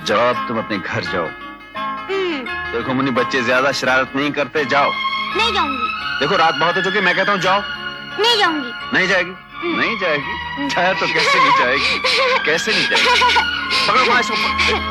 जाओ अब तुम अपने घर जाओ। देखो मुन्नी, बच्चे ज्यादा शरारत नहीं करते, जाओ। नहीं जाऊंगी। देखो रात बहुत हो चुकी, मैं कहता हूँ जाओ। नहीं जाऊंगी। नहीं जाएगी? नहीं जाएगी? चाहे तो कैसे नहीं जाएगी? कैसे नहीं जाएगी? पकड़ो वहां इसको।